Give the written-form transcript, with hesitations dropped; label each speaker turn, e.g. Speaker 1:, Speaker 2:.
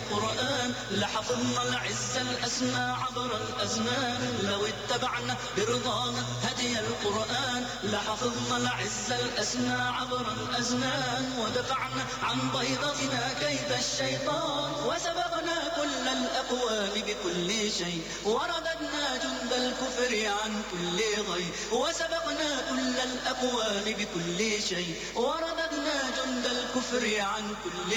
Speaker 1: القرآن لحفظنا العز الأسمى عبر الأزمان. لو اتبعنا برضانا هدي القرآن لحفظنا العز الأسمى عبر الأزمان، ودفعنا عن بيضتنا كيد الشيطان، وسبقنا كل الأقوام بكل شيء، ورددنا جند الكفر عن كل غي، وسبقنا كل الأقوام بكل شيء، ورددنا جند الكفر عن كل